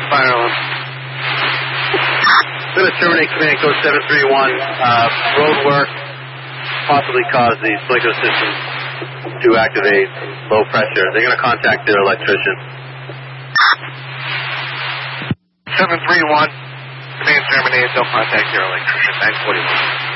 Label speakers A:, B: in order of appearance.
A: fire alarm.
B: Going to terminate command code 731. Road work possibly caused the sprinkler system to activate low pressure. They're going to contact their electrician.
A: 731, command terminated. They'll contact your electrician. 941.